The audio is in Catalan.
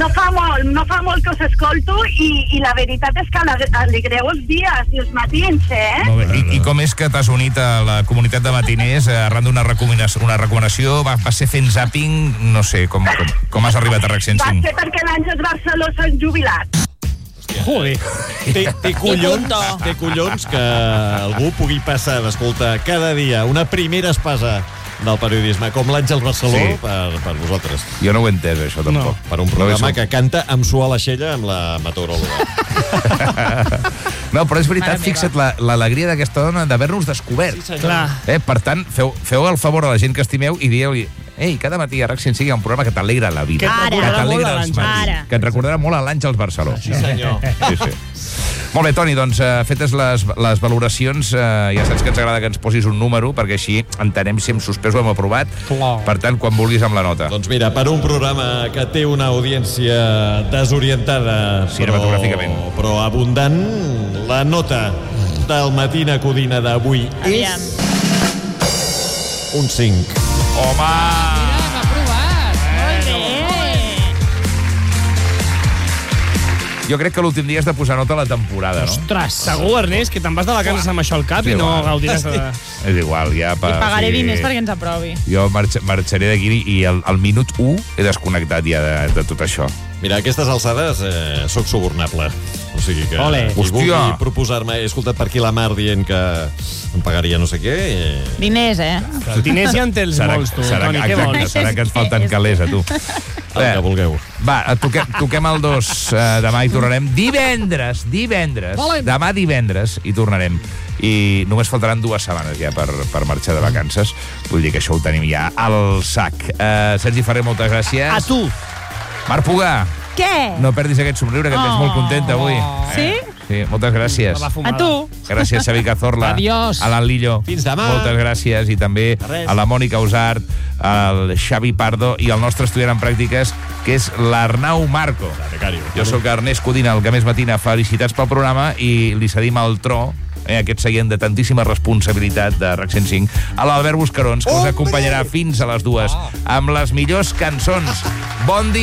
fa molt que us escolto i la veritat és que alegreu els dies i els matins, Molt bé. I com és que t'has unit a la comunitat de matiners arran d'una recomanació? Va ser fent zapping? No sé, com has arribat a RAC 105? Va ser perquè l'Àngels Barceló s'han jubilat. Joder. Té collons que algú pugui passar d'escoltar cada dia una primera espasa del periodisme, com l'Àngels Barceló, per vosaltres. Jo no ho he entès, això, tampoc. Per un programa que canta amb suor a l'aixella amb la meteoròloga. No, però és veritat, fixa't l'alegria d'aquesta dona d'haver-nos descobert. Sí, clar. Per tant, feu el favor a la gent que estimeu i dieu-li: ei, cada matí a RAC 105 hi ha un programa que t'alegra la vida. Que t'alegra els matins. Que et recordarà molt a l'Àngels Barceló. Sí, senyor. Sí. Molt bé, Toni, doncs, fetes les valoracions, ja saps que ens agrada que ens posis un número, perquè així entenem si hem suspès o hem aprovat. Per tant, quan vulguis amb la nota. Doncs mira, per un programa que té una audiència desorientada, però abundant, la nota del Matina Codina d'avui és un 5. Home! Mira, m'ha provat. Molt bé. Jo crec que l'últim dia has de posar nota a la temporada, no? Ostres, segur, Ernest, que te'n vas de vacances amb això al cap i no gaudiràs de... És igual, ja... I pagaré diners perquè ens aprovi. Jo marxaré d'aquí i al minut 1 he desconnectat ja de tot això. Mira, a aquestes alçades soc subornable. O sigui que... Qui vulgui proposar-me... He escoltat per aquí la Mar dient que em pagaria no sé què... Diners, Diners ja en tens molts, tu, Toni, què vols? Serà que ens falten calés, a tu. El que vulgueu. Va, toquem el 2 demà i tornarem divendres. Demà divendres i tornarem. I només faltaran 2 setmanes ja per marxar de vacances. Vull dir que això ho tenim ja al sac. Sergi Ferrer, moltes gràcies. A tu. Marc Pugà. Què? No perdis aquest somriure, que et veig molt contenta avui. Sí? Sí, moltes gràcies. A tu. Gràcies, Xavi Cazorla. Adiós. A l'Anlillo. Fins demà. Moltes gràcies. I també a la Mònica Usart, al Xavi Pardo i al nostre estudiant en pràctiques, que és l'Arnau Marco. Jo sóc Ernest Codina, el que més matina. Felicitats pel programa i li cedim el tro, aquest seient de tantíssima responsabilitat de RAC 105, a l'Albert Buscarons, que us acompanyarà fins a les 2 amb les millors cançons. Bon dia.